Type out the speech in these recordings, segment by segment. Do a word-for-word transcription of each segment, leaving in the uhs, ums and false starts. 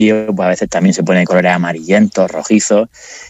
pues a veces también se ponen colores amarillentos, rojizos,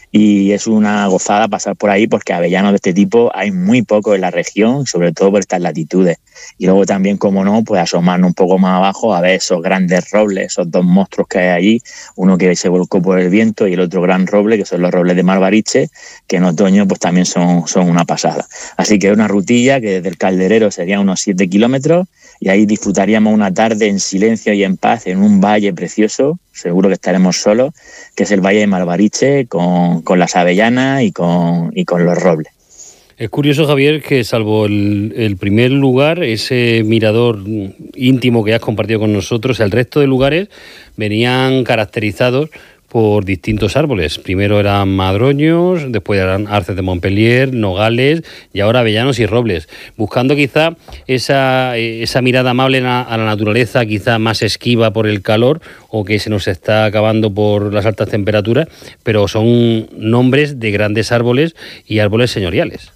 y es una gozada pasar por ahí porque avellanos de este tipo hay muy poco en la región, sobre todo por estas latitudes. Y luego también, como no, pues asomarnos un poco más abajo a ver esos grandes robles, esos dos monstruos que hay allí, uno que se volcó por el viento y el otro gran roble, que son los robles de Malvariche, que en otoño pues también son, son una pasada. Así que es una rutilla que desde el Calderero serían unos siete kilómetros y ahí disfrutaríamos una tarde en silencio y en paz en un valle precioso, seguro que estaremos solos, que es el Valle de Malvariche, con, con las avellanas y con, y con los robles. Es curioso, Javier, que salvo el, el primer lugar, ese mirador íntimo que has compartido con nosotros, el resto de lugares venían caracterizados por distintos árboles. Primero eran madroños, después eran arces de Montpellier, nogales y ahora avellanos y robles, buscando quizá esa, esa mirada amable a la naturaleza, quizá más esquiva por el calor o que se nos está acabando por las altas temperaturas, pero son nombres de grandes árboles y árboles señoriales.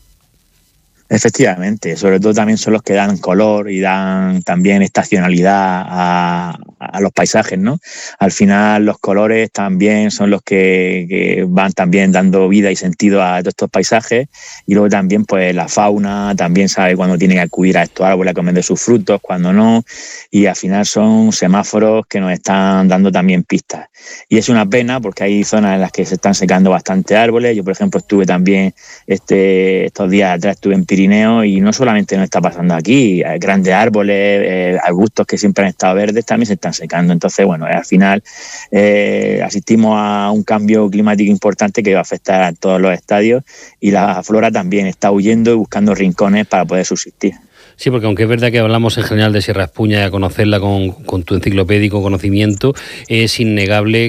Efectivamente, sobre todo también son los que dan color y dan también estacionalidad a, a los paisajes, ¿no? Al final los colores también son los que, que van también dando vida y sentido a todos estos paisajes, y luego también pues la fauna también sabe cuándo tiene que acudir a estos árboles a comer de sus frutos, cuándo no, y al final son semáforos que nos están dando también pistas. Y es una pena porque hay zonas en las que se están secando bastante árboles. Yo, por ejemplo, estuve también este, estos días atrás, estuve en Pirineo y no solamente nos está pasando aquí, hay grandes árboles, eh, arbustos que siempre han estado verdes también se están secando. Entonces, bueno, al final eh, asistimos a un cambio climático importante que va a afectar a todos los estadios y la flora también está huyendo y buscando rincones para poder subsistir. Sí, porque aunque es verdad que hablamos en general de Sierra Espuña y a conocerla con, con tu enciclopédico conocimiento, es innegable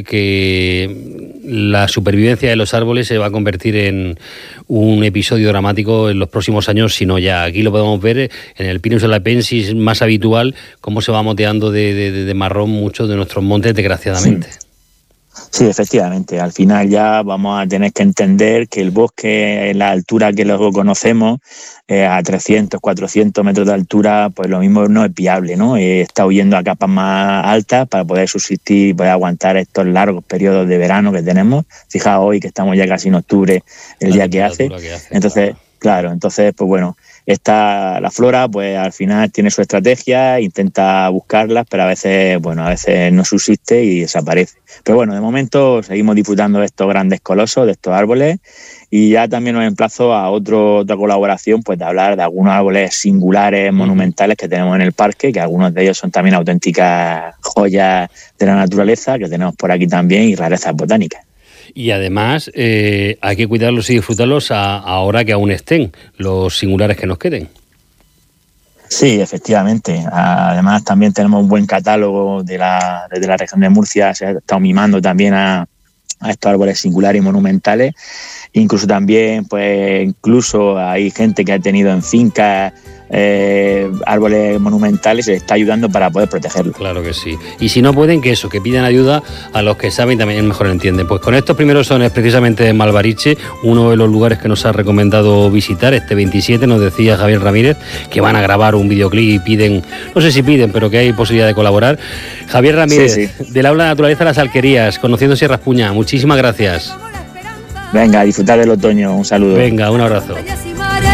que la supervivencia de los árboles se va a convertir en un episodio dramático en los próximos años, si no ya. Aquí lo podemos ver en el Pinus alapensis más habitual, cómo se va moteando de, de, de marrón muchos de nuestros montes, desgraciadamente. Sí. Sí, efectivamente. Al final ya vamos a tener que entender que el bosque en la altura que luego conocemos, eh, a trescientos, cuatrocientos metros de altura, pues lo mismo no es viable, ¿no? Eh, está huyendo a capas más altas para poder subsistir y poder aguantar estos largos periodos de verano que tenemos. Fijaos hoy que estamos ya casi en octubre, el día que hace. que hace. Entonces, claro. claro, entonces, pues bueno, esta, la flora, pues al final tiene su estrategia, intenta buscarlas, pero a veces, bueno, a veces no subsiste y desaparece. Pero bueno, de momento seguimos disfrutando de estos grandes colosos, de estos árboles, y ya también nos emplazo a otro, otra colaboración, pues de hablar de algunos árboles singulares, monumentales que tenemos en el parque, que algunos de ellos son también auténticas joyas de la naturaleza que tenemos por aquí también y rarezas botánicas. Y además eh, hay que cuidarlos y disfrutarlos a, ahora que aún estén los singulares que nos queden. Sí, efectivamente. Además también tenemos un buen catálogo de la, de la región de Murcia. Se ha estado mimando también a, a estos árboles singulares y monumentales. Incluso también, pues incluso hay gente que ha tenido en fincas eh, árboles monumentales y se les está ayudando para poder protegerlos. Claro que sí. Y si no pueden, que eso, que pidan ayuda a los que saben y también mejor entienden. Pues con estos primeros sones precisamente de Malvariche, uno de los lugares que nos ha recomendado visitar, este veintisiete, nos decía Javier Ramírez, que van a grabar un videoclip y piden, no sé si piden, pero que hay posibilidad de colaborar. Javier Ramírez, sí, sí. del Aula de Naturaleza Las Alquerías, conociendo Sierra Espuña, muchísimas gracias. Venga, a disfrutar del otoño, un saludo. Venga, un abrazo.